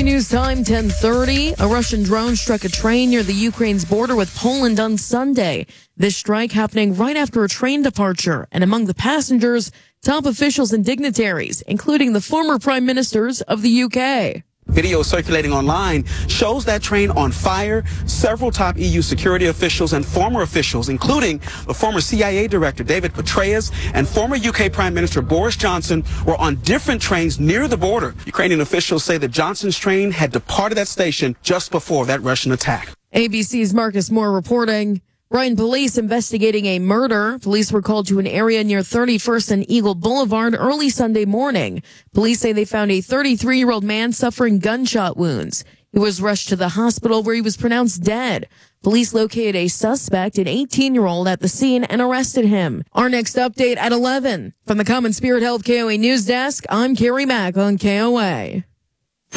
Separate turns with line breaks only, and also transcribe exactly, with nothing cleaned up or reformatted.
News Time, ten thirty. A Russian drone struck a train near the Ukraine's border with Poland on Sunday. This strike happening right after a train departure. And among the passengers, top officials and dignitaries, including the former prime ministers of the U K.
Video circulating online shows that train on fire. Several top E U security officials and former officials, including the former C I A director David Petraeus and former U K Prime Minister Boris Johnson, were on different trains near the border. Ukrainian officials say that Johnson's train had departed that station just before that Russian attack.
A B C's Marcus Moore reporting. Ryan police investigating a murder. Police were called to an area near thirty-first and Eagle Boulevard early Sunday morning. Police say they found a thirty-three-year-old man suffering gunshot wounds. He was rushed to the hospital where he was pronounced dead. Police located a suspect, an eighteen-year-old, at the scene and arrested him. Our next update at eleven. From the Common Spirit Health K O A News Desk, I'm Carrie Mack on K O A.